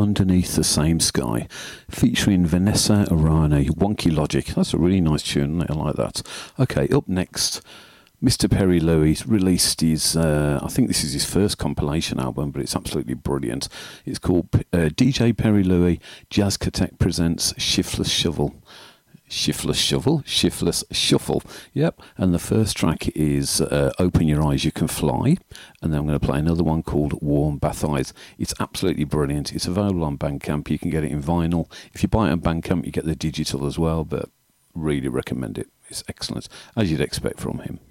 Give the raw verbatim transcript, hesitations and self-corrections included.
Underneath the Same Sky, featuring Vanessa Arana, Wonky Logic. That's a really nice tune, I like that. Okay, up next, Mister Perry Louie released his, uh, I think this is his first compilation album, but it's absolutely brilliant. It's called uh, D J Perry Louie, Jazz Quartet Presents Shiftless Shovel. Shiftless Shovel? Shiftless Shuffle. Yep. And the first track is uh, Open Your Eyes, You Can Fly. And then I'm going to play another one called Warm Bath Eyes. It's absolutely brilliant. It's available on Bandcamp. You can get it in vinyl. If you buy it on Bandcamp, you get the digital as well, but really recommend it. It's excellent, as you'd expect from him.